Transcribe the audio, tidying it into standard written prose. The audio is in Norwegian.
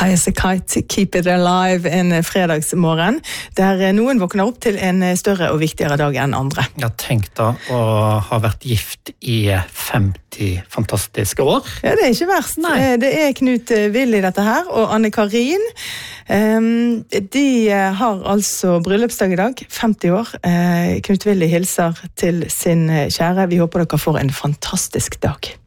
High as a kite, keep it alive en fredagsmorgen, der noen våkner opp til en større og viktigere dag enn andre. Ja, tenk da å ha vært gift i 50 fantastiske år. Ja, det ikke verst. Nei. Det Knut Willy dette her, og Anne Karin. De har altså bryllupsdag i dag, 50 år. Knut Willy hilser til sin kjære. Vi håper dere får en fantastisk dag.